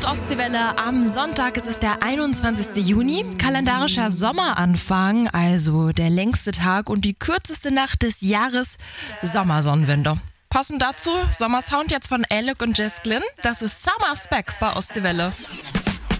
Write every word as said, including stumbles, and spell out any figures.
Ostseewelle am Sonntag. Es ist der einundzwanzigste Juni, kalendarischer Sommeranfang, also der längste Tag und die kürzeste Nacht des Jahres, Sommersonnenwende. Passend dazu Sommersound jetzt von Alec und Jess Glynn. Das ist Summer's Back bei Ostseewelle.